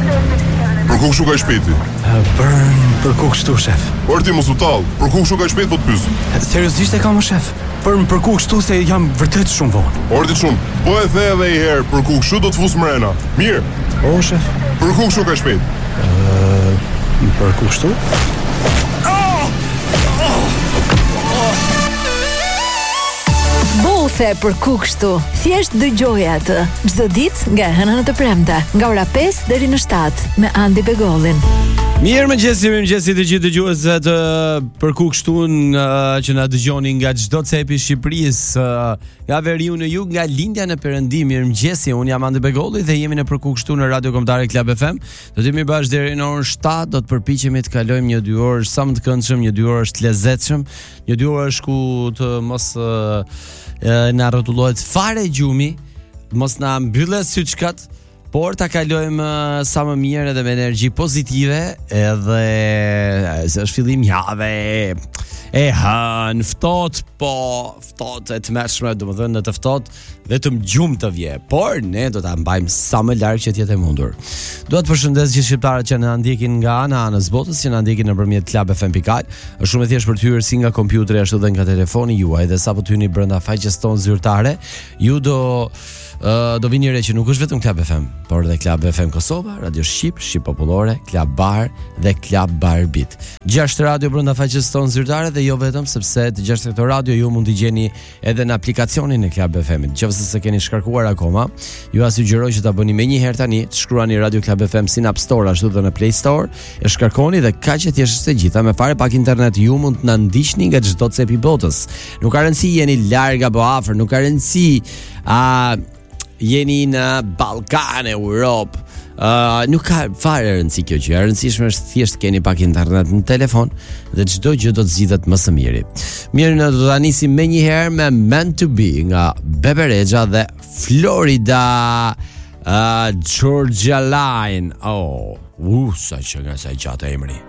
Për ku kështu ka shpejti? Për ku kështu, shef? Por ti mos u tall, për ku kështu ka shpejt po të pyes? Seriozisht e kam, shef? Për ku kështu se jam vërtet shumë vonë. Ordi shumë, po e the edhe një herë, për ku kështu do të fus mrena. Mirë. O, shef? Për ku kështu ka shpejt? Për ku kështu? Bothe për ku kështu. Thjesht dëgjoj atë çdo ditë nga hëna në të premte, nga ora 5 deri në 7 me Andi Begollin. Mirëmëngjesi të gjithë dëgjuesët për ku kështu që na dëgjoni nga çdo cepi i Shqipërisë, nga veriu në jug, nga lindja në perëndim. Mirëmëngjesi, unë jam Andi Begolli dhe jemi në për ku kështu në Radio Kombëtare Club FM. Do të jemi bashkë deri në orën 7, do të përpiqemi të kalojmë një 2 orë sa më të këndshëm, një 2 orë të lezetshëm, një 2 orë ku të mos na rrotullohet fare gjumi, mos na mbyllet syçkat, por ta kalojmë sa më mirë edhe me energji pozitive, edhe se është fillim jave e hën, ftohtë, po ftohtë e tmerrshme, domethënë në të ftohtë vetëm gjumë të vje, por ne do ta mbajmë sa më larg që të jetë e mundur. Dua të përshëndes gjithë shqiptarët që na ndjekin nga anës botës, që na ndjekin nëpërmjet clubfm.al. Është shumë e thjeshtë për të hyrë si nga kompjuteri ashtu edhe nga telefoni juaj, dhe sapo të hyni brenda faqes tonë zyrtare, ju do vini re që nuk është vetëm Club FM, por edhe Club FM Kosova, Radio Shqip, Shqip Popullore, Club Bar dhe Club Bar Beat. 6 radio brenda faqes tonë zyrtare, dhe jo vetëm, sepse të 6 këto radio ju mund t'i gjeni edhe në aplikacionin e Club FM-it. Nëse s'e keni shkarkuar akoma, ju sugjeroj që ta bëni menjëherë tani, të shkruani Radio Club FM si në App Store ashtu dhe në Play Store, e shkarkoni dhe kaq e thjeshtë se gjitha, me fare pak internet ju mund të na ndiqni nga çdo cep i botës. Nuk ka rëndësi jeni larg apo afër, nuk ka rëndësi jeni në Ballkan, Europë, nuk ka fare rëndësi kjo gjë. E rëndësishme është thjesht keni pak internet në telefon dhe çdo gjë do të zgjidhet më së miri. Mirë, ne do ta nisim menjëherë me Meant to Be nga Bebe Rexha dhe Florida Georgia Line. Sa që nga sa gjatë emri.